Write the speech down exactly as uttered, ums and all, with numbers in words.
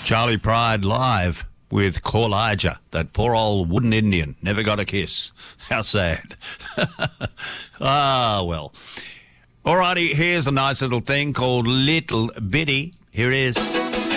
Charlie Pride live with Corlaja, that poor old wooden Indian, never got a kiss. How sad. Ah, well. Alrighty, here's a nice little thing called Little Bitty. Here it is.